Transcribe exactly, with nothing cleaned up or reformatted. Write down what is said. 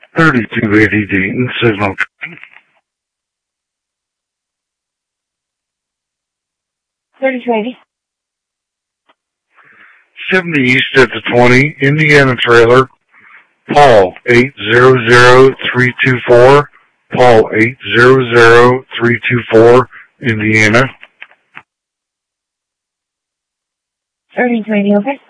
thirty-two eighty Dayton, signal. thirty-two eighty. seventy East at the twenty, Indiana trailer, Paul eight zero zero three two four, Paul eight zero zero three two four, Indiana. thirty-two eighty, okay.